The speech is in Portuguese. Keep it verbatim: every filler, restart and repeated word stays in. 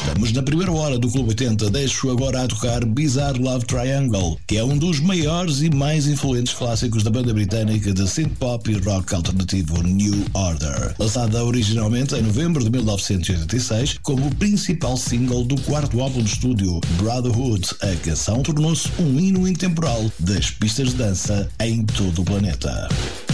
Estamos na primeira hora do Clube oitenta. Deixo agora a tocar Bizarre Love Triangle, que é um dos maiores e mais influentes clássicos da banda britânica de synth-pop e rock alternativo New Order. Lançada originalmente em novembro de mil novecentos e oitenta e seis como o principal single do quarto álbum de estúdio Brotherhood, a canção tornou-se um hino intemporal das pistas de dança em todo o planeta.